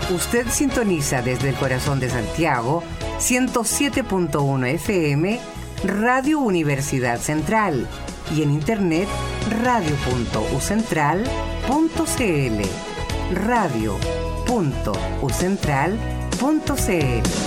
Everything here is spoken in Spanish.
Usted sintoniza desde el corazón de Santiago 107.1 FM Radio Universidad Central y en internet radio.ucentral.cl radio.ucentral.cl.